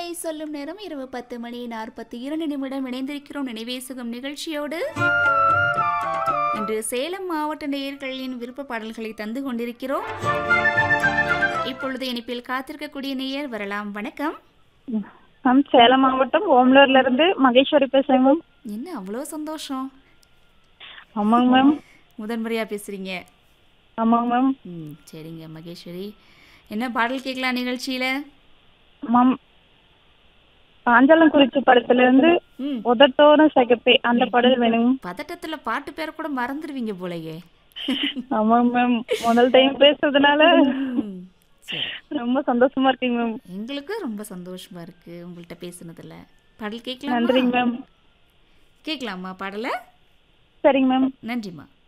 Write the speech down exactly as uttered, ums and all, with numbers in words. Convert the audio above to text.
இனிமை சொல்லும் நேரம் இரவு பத்து மணி நாற்பத்தி இரண்டு நிமிடம் இணைந்திருக்கிறோம் நினைவேசுகம் நிகழ்ச்சியோடு. இன்று சேலம் மாவட்ட நேயர்களின் விருப்ப பாடல்களை தந்து கொண்டிருக்கிறோம். இப்பொழுது இனிப்பில் காத்திருக்கக்கூடிய நேயர் வரலாம். வணக்கம். மேம், சேலம் மாவட்டம் ஓமலூர்ல இருந்து மகேஸ்வரி பேசுறேன் மேம். என்ன அவ்வளோ சந்தோஷம்? ஆமாங்க மேம். முதன்முறையா பேசுறீங்க? ஆமாங்க மேம். ம் சரிங்க மகேஸ்வரி, என்ன பாடல் கேட்கலாம் நிகழ்ச்சியில? மேம், பாஞ்சாலங்குறிச்சி படத்துல இருந்து ம் உதட்டோரம் சகப்பே அந்த பாடல் வேணுங்க. பதட்டத்துல பாட்டு பேரை கூட மறந்துடுவீங்க போலயே. ஆமாங்க மேம், முதல் டைம் பேசுறதுனால ம், சரி, ரொம்ப சந்தோஷமா இருக்குங்க மேம். எங்களுக்கு ரொம்ப சந்தோஷமா இருக்கு உங்கள்கிட்ட பேசுனதுல. பாடல் கேட்கலாமா? நன்றிங்க மேம். கேட்கலாமா பாடலை? சரிங்க மேம். நன்றிம்மா.